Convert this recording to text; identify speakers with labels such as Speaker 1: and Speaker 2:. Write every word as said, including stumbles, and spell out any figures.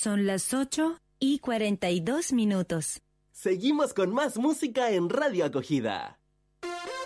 Speaker 1: Son las ocho y cuarenta y dos minutos.
Speaker 2: Seguimos con más música en Radio Acogida.